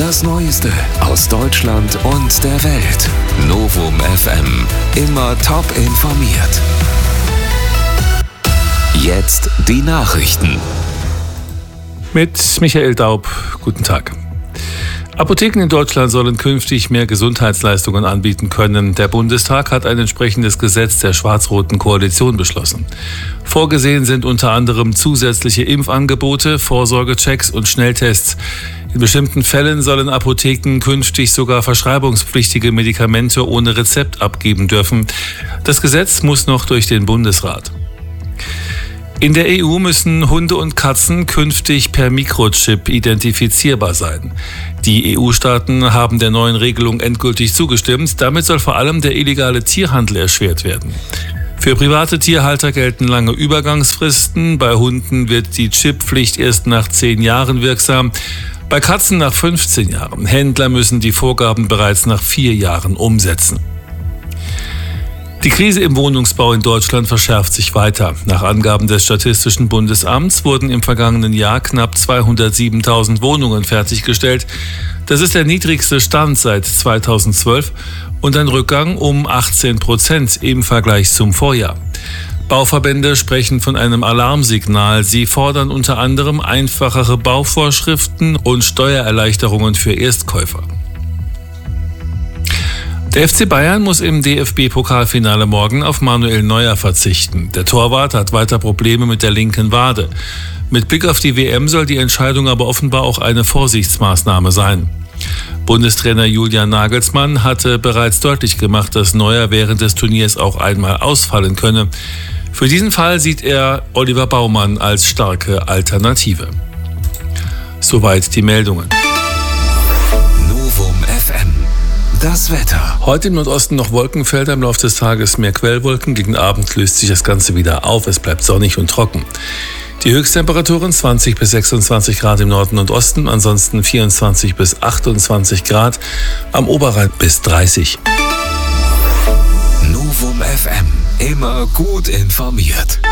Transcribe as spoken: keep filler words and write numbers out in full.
Das Neueste aus Deutschland und der Welt. Novum F M. Immer top informiert. Jetzt die Nachrichten. Mit Michael Daub. Guten Tag. Apotheken in Deutschland sollen künftig mehr Gesundheitsleistungen anbieten können. Der Bundestag hat ein entsprechendes Gesetz der schwarz-roten Koalition beschlossen. Vorgesehen sind unter anderem zusätzliche Impfangebote, Vorsorgechecks und Schnelltests. In bestimmten Fällen sollen Apotheken künftig sogar verschreibungspflichtige Medikamente ohne Rezept abgeben dürfen. Das Gesetz muss noch durch den Bundesrat. In der E U müssen Hunde und Katzen künftig per Mikrochip identifizierbar sein. Die E U-Staaten haben der neuen Regelung endgültig zugestimmt. Damit soll vor allem der illegale Tierhandel erschwert werden. Für private Tierhalter gelten lange Übergangsfristen. Bei Hunden wird die Chipppflicht erst nach zehn Jahren wirksam. Bei Katzen nach fünfzehn Jahren. Händler müssen die Vorgaben bereits nach vier Jahren umsetzen. Die Krise im Wohnungsbau in Deutschland verschärft sich weiter. Nach Angaben des Statistischen Bundesamts wurden im vergangenen Jahr knapp zweihundertsiebentausend Wohnungen fertiggestellt. Das ist der niedrigste Stand seit zweitausendzwölf und ein Rückgang um achtzehn Prozent im Vergleich zum Vorjahr. Bauverbände sprechen von einem Alarmsignal. Sie fordern unter anderem einfachere Bauvorschriften und Steuererleichterungen für Erstkäufer. Der F C Bayern muss im D F B-Pokalfinale morgen auf Manuel Neuer verzichten. Der Torwart hat weiter Probleme mit der linken Wade. Mit Blick auf die W M soll die Entscheidung aber offenbar auch eine Vorsichtsmaßnahme sein. Bundestrainer Julian Nagelsmann hatte bereits deutlich gemacht, dass Neuer während des Turniers auch einmal ausfallen könne. Für diesen Fall sieht er Oliver Baumann als starke Alternative. Soweit die Meldungen. Novum F M. Das Wetter. Heute im Nordosten noch Wolkenfelder, im Laufe des Tages mehr Quellwolken. Gegen Abend löst sich das Ganze wieder auf. Es bleibt sonnig und trocken. Die Höchsttemperaturen zwanzig bis sechsundzwanzig Grad im Norden und Osten, ansonsten vierundzwanzig bis achtundzwanzig Grad, am Oberrhein bis dreißig. Novum F M. Immer gut informiert.